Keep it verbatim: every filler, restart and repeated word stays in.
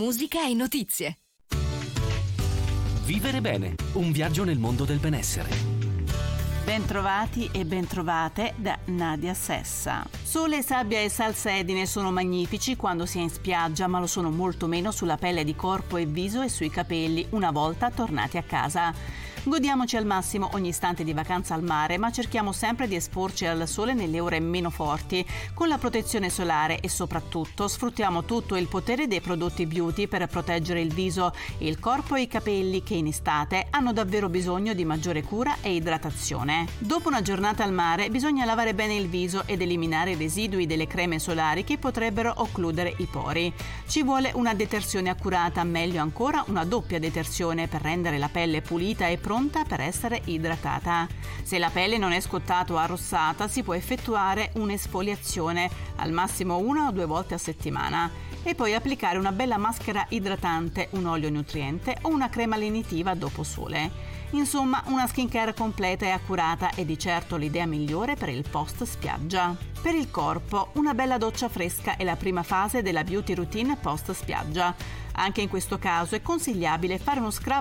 musica e notizie. Vivere bene, un viaggio nel mondo del benessere. Bentrovati e bentrovate da Nadia Sessa. Sole, sabbia e salsedine sono magnifici quando si è in spiaggia, ma lo sono molto meno sulla pelle di corpo e viso e sui capelli una volta tornati a casa. Godiamoci al massimo ogni istante di vacanza al mare, ma cerchiamo sempre di esporci al sole nelle ore meno forti, con la protezione solare e soprattutto sfruttiamo tutto il potere dei prodotti beauty per proteggere il viso, il corpo e i capelli che in estate hanno davvero bisogno di maggiore cura e idratazione. Dopo una giornata al mare bisogna lavare bene il viso ed eliminare i residui delle creme solari che potrebbero occludere i pori. Ci vuole una detersione accurata, meglio ancora una doppia detersione per rendere la pelle pulita e pronta per essere idratata. Se la pelle non è scottata o arrossata, si può effettuare un'esfoliazione, al massimo una o due volte a settimana, e poi applicare una bella maschera idratante, un olio nutriente o una crema lenitiva dopo sole. Insomma, una skincare completa e accurata è di certo l'idea migliore per il post spiaggia. Per il corpo, una bella doccia fresca è la prima fase della beauty routine post spiaggia. Anche in questo caso è consigliabile fare uno scrub